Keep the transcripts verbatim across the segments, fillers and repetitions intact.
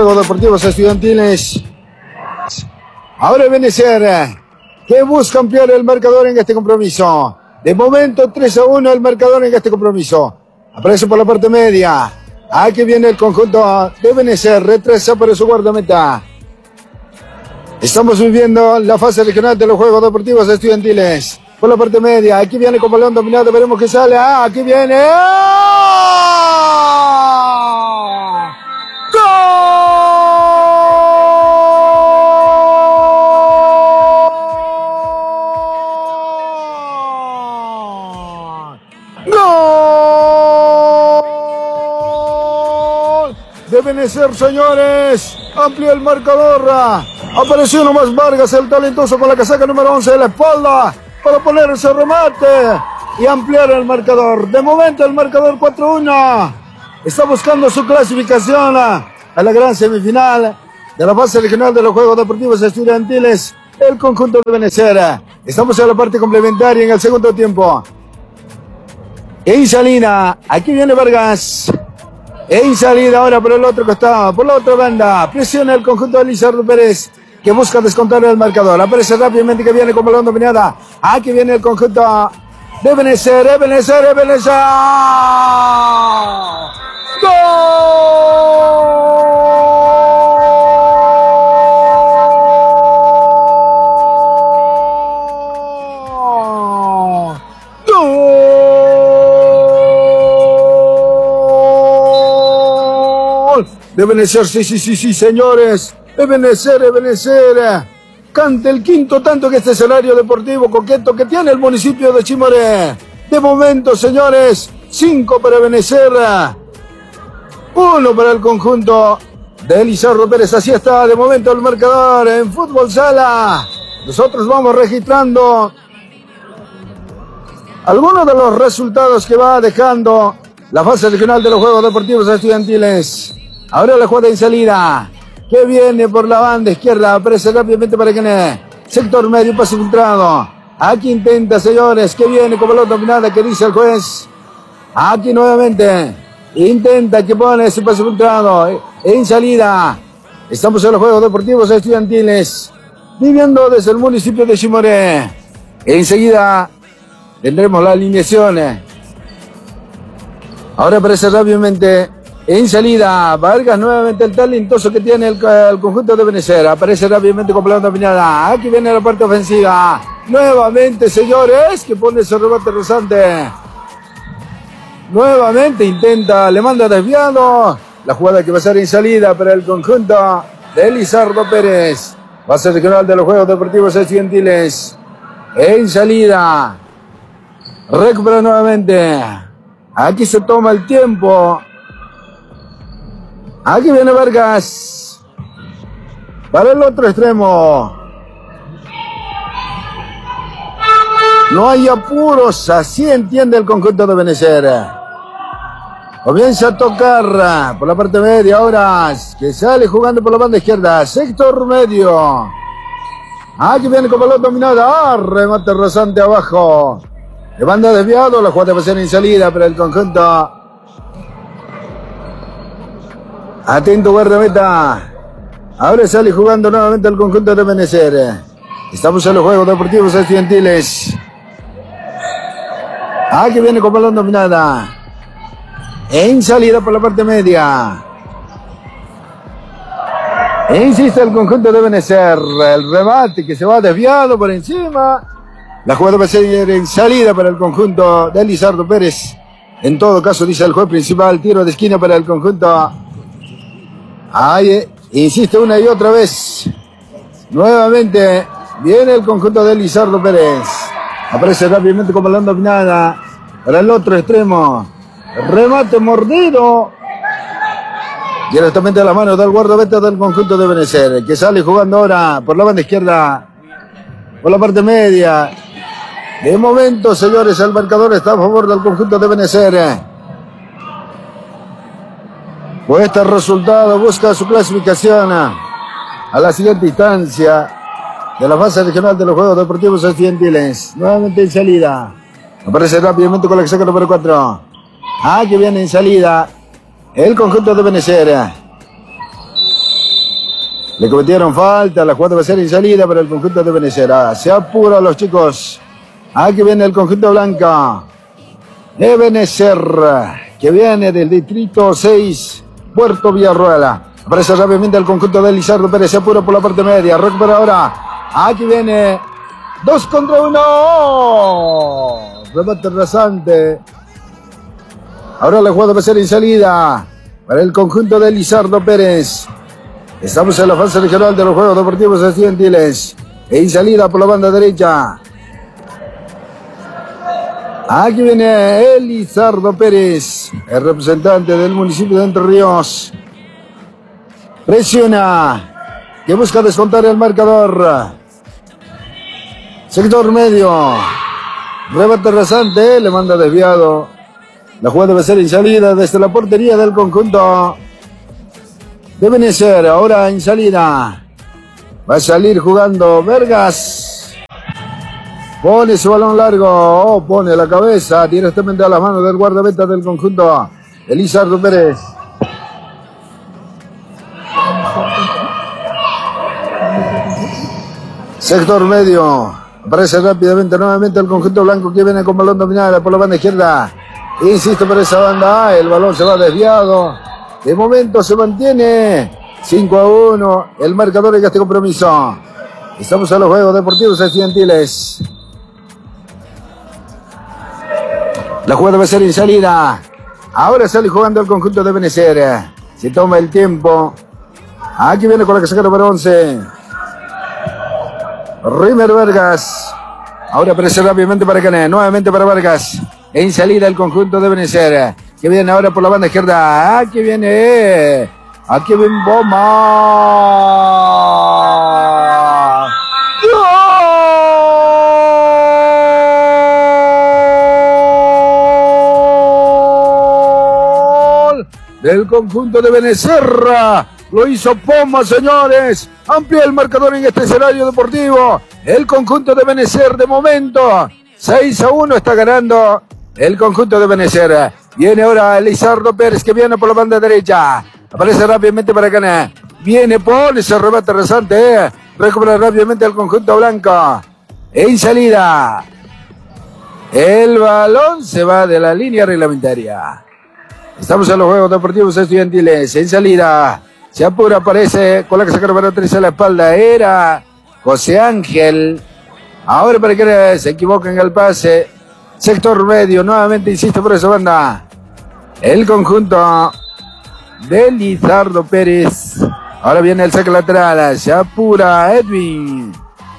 Juegos Deportivos Estudiantiles. Ahora Benecer, que busca ampliar el marcador en este compromiso. De momento tres a uno el marcador en este compromiso. Aparece por la parte media. Aquí viene el conjunto de Benecer, retrasa para su guardameta. Estamos viviendo la fase regional de los Juegos Deportivos Estudiantiles. Por la parte media, aquí viene con balón dominado, veremos que sale. Ah, aquí viene. ¡Oh! ¡Gol! ¡Gol! Deben ser, señores. Amplía el marcador. Apareció nomás Vargas, el talentoso, con la casaca número once de la espalda, para poner ese remate y ampliar el marcador. De momento el marcador cuatro uno. Está buscando su clasificación a la gran semifinal de la fase regional de los Juegos Deportivos Estudiantiles, el conjunto de Benecer. Estamos en la parte complementaria en el segundo tiempo. En salida, aquí viene Vargas. En salida ahora por el otro costado, por la otra banda. Presiona el conjunto de Lizardo Pérez, que busca descontar el marcador. Aparece rápidamente, que viene con balón dominada. Aquí viene el conjunto de Benecer, de Benecer, de Benecer. ¡Gol! ¡Gol! De Benecer, sí, sí, sí, sí, señores. De Benecer, de Benecer. Canta el quinto tanto que este escenario deportivo coqueto que tiene el municipio de Chimoré. De momento, señores, cinco para Benecer, uno para el conjunto de Lizardo Pérez. Así está de momento el marcador en Fútbol Sala. Nosotros vamos registrando algunos de los resultados que va dejando la fase regional de los Juegos Deportivos Estudiantiles. Ahora la jugada en salida, que viene por la banda izquierda, aparece rápidamente para que sector medio, pase filtrado. Aquí intenta, señores, que viene con balón dominada, que dice el juez. Aquí nuevamente intenta, que pone ese pase filtrado en salida. Estamos en los Juegos Deportivos Estudiantiles, viviendo desde el municipio de Chimoré. Enseguida tendremos la alineación. Ahora aparece rápidamente en salida Vargas, nuevamente el talentoso que tiene el, el conjunto de Benecer. Aparece rápidamente con balón dominada. Aquí viene la parte ofensiva. Nuevamente, señores, que pone ese rebote rozante. Nuevamente intenta, le manda desviado. La jugada que va a ser en salida para el conjunto de Lizardo Pérez. Va a ser regional de los Juegos Deportivos Estudiantiles. En salida. Recupera nuevamente. Aquí se toma el tiempo. Aquí viene Vargas. Para el otro extremo. No hay apuros. Así entiende el conjunto de Benecer. Comienza a tocar por la parte media ahora. Que sale jugando por la banda izquierda. Sector medio. Aquí viene con balón dominado. Ah, remate rozante abajo. Le manda desviado. La jugada va a ser en salida para el conjunto. Atento guardameta. Ahora sale jugando nuevamente el conjunto de Benecer. Estamos en los Juegos Deportivos Estudiantiles. Aquí viene con balón dominada. En salida por la parte media. E insiste el conjunto de Benecer. El remate que se va desviado por encima. La jugada va a ser en salida para el conjunto de Lizardo Pérez. En todo caso, dice el juez principal, tiro de esquina para el conjunto. Ahí insiste una y otra vez. Nuevamente viene el conjunto de Lizardo Pérez. Aparece rápidamente con balón dominada para el otro extremo. Remate mordido. Directamente a la mano del guardameta del conjunto de Benecer, que sale jugando ahora por la banda izquierda, por la parte media. De momento, señores, el marcador está a favor del conjunto de Benecer. Pues este resultado busca su clasificación a la siguiente instancia de la fase regional de los Juegos Deportivos Estudiantiles. Nuevamente en salida. Aparece rápidamente con la que saca número cuatro. Ah, que viene en salida el conjunto de Benecer. Le cometieron falta, la jugada va a ser en salida para el conjunto de Benecera. Se apura los chicos. Aquí viene el conjunto blanco. Ebenezer, que viene del distrito seis, Puerto Villarruela. Aparece rápidamente el conjunto de Lizardo Pérez, se apura por la parte media. Recupera ahora. Aquí viene dos contra uno. Remate rasante. Ahora la jugada va a ser en salida para el conjunto de Lizardo Pérez. Estamos en la fase regional de los Juegos Deportivos Estudiantiles. En salida por la banda derecha. Aquí viene Elizardo Pérez, el representante del municipio de Entre Ríos. Presiona, que busca descontar el marcador. Sector medio. Rebate rasante, le manda desviado. La jugada debe ser en salida desde la portería del conjunto. Deben ser ahora en salida. Va a salir jugando Vergas. Pone su balón largo, oh, pone la cabeza directamente a las manos del guardameta del conjunto, Elizardo Pérez. Sector medio, aparece rápidamente nuevamente el conjunto blanco que viene con balón dominado por la banda izquierda. Insisto por esa banda, el balón se va desviado. De momento se mantiene cinco a uno el marcador en este compromiso. Estamos en los Juegos Deportivos Estudiantiles. La jugada va a ser en salida. Ahora sale jugando el conjunto de Benecer. Se toma el tiempo. Aquí viene con la casaca número once. Rimer Vargas. Ahora aparece rápidamente para Cané. Nuevamente para Vargas. En salida el conjunto de Benecer. Que viene ahora por la banda izquierda. Aquí viene. Aquí viene Boma. Del conjunto de Benecerra, lo hizo Poma, señores. Amplía el marcador en este escenario deportivo. El conjunto de Benecer de momento seis a uno está ganando el conjunto de Benecer. Viene ahora Elizardo Pérez, que viene por la banda derecha. Aparece rápidamente para Cané. Viene por ese remate rasante. Eh. Recupera rápidamente el conjunto blanco. En salida. El balón se va de la línea reglamentaria. Estamos en los Juegos Deportivos Estudiantiles. En salida. Se apura, aparece con la que saca número tres a la espalda. Era José Ángel. Ahora para que se equivoca en el pase. Sector medio. Nuevamente insiste por esa banda. El conjunto de Lizardo Pérez. Ahora viene el saque lateral. Se apura Edwin.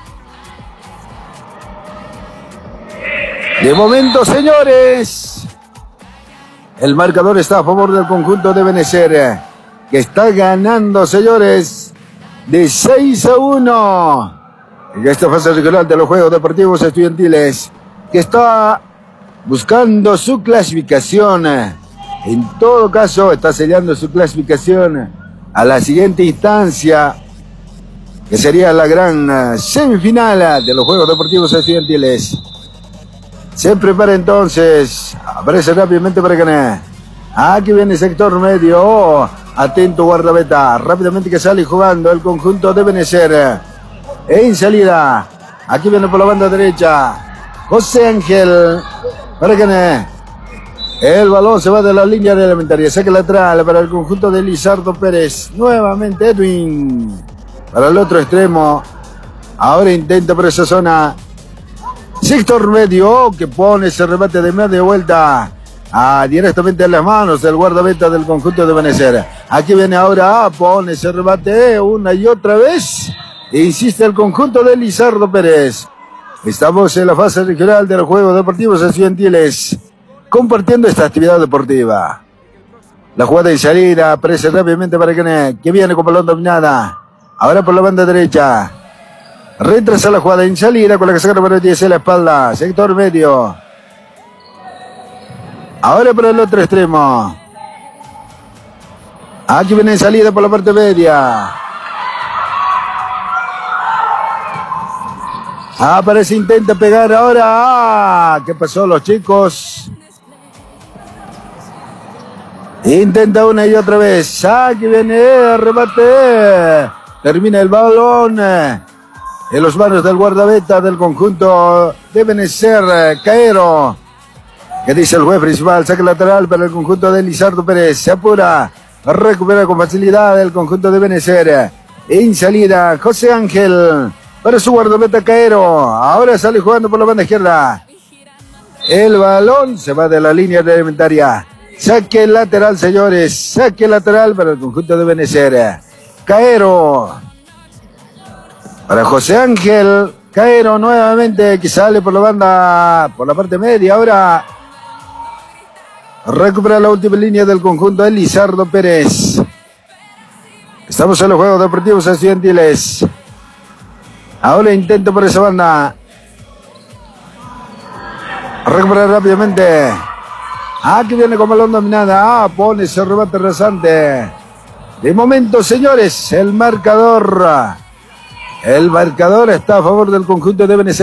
De momento, señores, el marcador está a favor del conjunto de Benecer, que está ganando, señores, de seis a uno en esta fase regional de los Juegos Deportivos Estudiantiles, que está buscando su clasificación. En todo caso, está sellando su clasificación a la siguiente instancia, que sería la gran semifinal de los Juegos Deportivos Estudiantiles. Se prepara entonces, aparece rápidamente para ganar. Aquí viene el sector medio, oh, atento guardameta, rápidamente que sale jugando el conjunto de Benecer. En salida, aquí viene por la banda derecha, José Ángel, para ganar. El balón se va de la línea reglamentaria, saque lateral para el conjunto de Lizardo Pérez. Nuevamente Edwin, para el otro extremo, ahora intenta por esa zona. Sector medio, que pone ese remate de media vuelta a, directamente en las manos del guardameta del conjunto de Benecer. Aquí viene ahora, pone ese remate una y otra vez. E insiste el conjunto de Lizardo Pérez. Estamos en la fase regional de los Juegos Deportivos Estudiantiles, compartiendo esta actividad deportiva. La jugada de salida, aparece rápidamente para que, que viene con balón dominada. Ahora por la banda derecha. Retrasa la jugada en salida con la que saca número diez en la espalda. Sector medio. Ahora por el otro extremo. Aquí viene en salida por la parte media. Aparece, intenta pegar ahora. Ah, ¿qué pasó, los chicos? Intenta una y otra vez. Aquí viene el remate. Termina el balón eh, en los manos del guardameta del conjunto de Benecer, eh, Caero. Que dice el juez principal, saque lateral para el conjunto de Lizardo Pérez. Se apura, recupera con facilidad el conjunto de Benecer. En salida, José Ángel para su guardameta Caero. Ahora sale jugando por la banda izquierda. El balón se va de la línea reglamentaria. Saque lateral, señores. Saque lateral para el conjunto de Benecer. Caero para José Ángel. Caero nuevamente que sale por la banda, por la parte media. Ahora recupera la última línea del conjunto de Lizardo Pérez. Estamos en los Juegos Deportivos Estudiantiles. Ahora intento por esa banda. Recupera rápidamente. Ah, que viene con balón dominada. Ah, pone ese remate rasante. De momento, señores, el marcador. El marcador está a favor del conjunto de Venezuela.